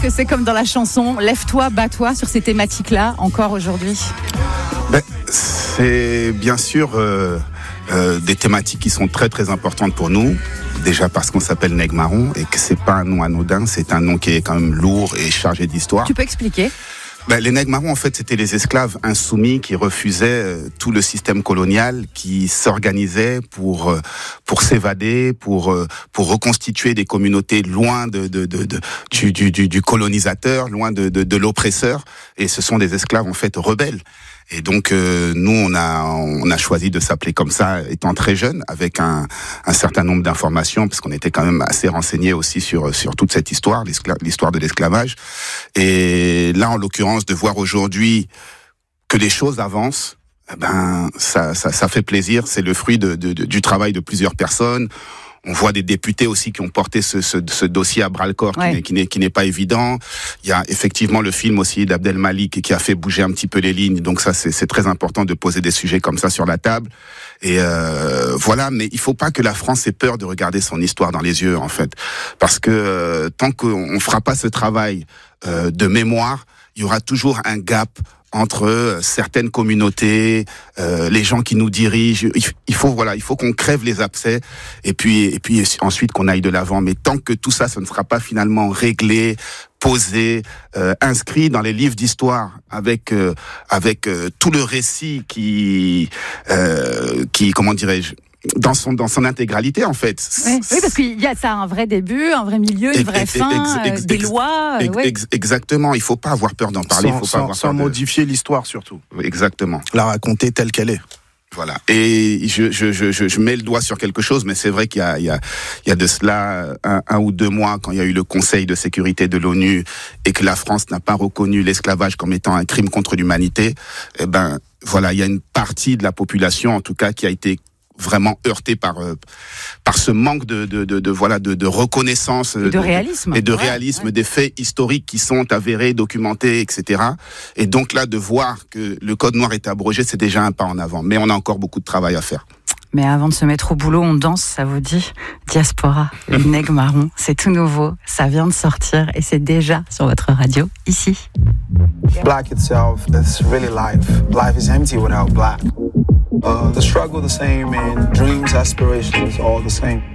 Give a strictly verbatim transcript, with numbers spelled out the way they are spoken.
que c'est comme dans la chanson « Lève-toi, bats-toi » sur ces thématiques-là, encore aujourd'hui? Ben, c'est bien sûr euh, euh, des thématiques qui sont très très importantes pour nous. Déjà parce qu'on s'appelle Nègre Marron et que c'est pas un nom anodin, c'est un nom qui est quand même lourd et chargé d'histoire. Tu peux expliquer? Ben, les nègres marrons, en fait, c'était les esclaves insoumis qui refusaient euh, tout le système colonial, qui s'organisaient pour euh, pour s'évader, pour euh, pour reconstituer des communautés loin de de de, de du, du du du colonisateur, loin de de, de l'oppresseur. Et ce sont des esclaves en fait rebelles. Et donc euh, nous on a on a choisi de s'appeler comme ça étant très jeune, avec un un certain nombre d'informations, parce qu'on était quand même assez renseignés aussi sur sur toute cette histoire, l'histoire de l'esclavage. Et là en l'occurrence de voir aujourd'hui que les choses avancent, eh ben ça ça ça fait plaisir. C'est le fruit de, de, de du travail de plusieurs personnes. On voit des députés aussi qui ont porté ce, ce, ce dossier à bras-le-corps, ouais. qui, n'est, qui, n'est, qui n'est pas évident. Il y a effectivement le film aussi d'Abdel Malik qui a fait bouger un petit peu les lignes. Donc ça, c'est, c'est très important de poser des sujets comme ça sur la table. Et euh, voilà, mais il faut pas que la France ait peur de regarder son histoire dans les yeux, en fait. Parce que euh, tant qu'on ne fera pas ce travail euh, de mémoire, il y aura toujours un gap entre certaines communautés, euh, les gens qui nous dirigent. Il, il faut voilà, il faut qu'on crève les abcès et puis et puis ensuite qu'on aille de l'avant. Mais tant que tout ça, ce ne sera pas finalement réglé, posé, euh, inscrit dans les livres d'histoire avec euh, avec euh, tout le récit qui euh, qui comment dirais-je dans son dans son intégralité en fait. Oui, oui, parce qu'il y a ça un vrai début, un vrai milieu, une vraie ex, fin, ex, ex, euh, des ex, lois. Ex, ouais. ex, exactement, il faut pas avoir peur d'en parler, sans, il faut sans, pas avoir sans peur modifier de... l'histoire surtout. Exactement. La raconter telle qu'elle est. Voilà. Et je, je, je, je mets le doigt sur quelque chose, mais c'est vrai qu'il y a, il y a, il y a de cela un, un ou deux mois, quand il y a eu le Conseil de sécurité de l'ONU et que la France n'a pas reconnu l'esclavage comme étant un crime contre l'humanité, eh ben, voilà, il y a une partie de la population, en tout cas, qui a été vraiment heurté par euh, par ce manque de de de, de voilà de, de reconnaissance et de, de réalisme et de ouais, réalisme ouais. des faits historiques qui sont avérés, documentés, et cetera. Et donc là, de voir que le code noir est abrogé, c'est déjà un pas en avant. Mais on a encore beaucoup de travail à faire. Mais avant de se mettre au boulot, on danse, ça vous dit? Diaspora, les nègres marrons, c'est tout nouveau, ça vient de sortir et c'est déjà sur votre radio, ici. Black itself is really life. Life is empty without black. Uh, the struggle the same and dreams, aspirations all the same.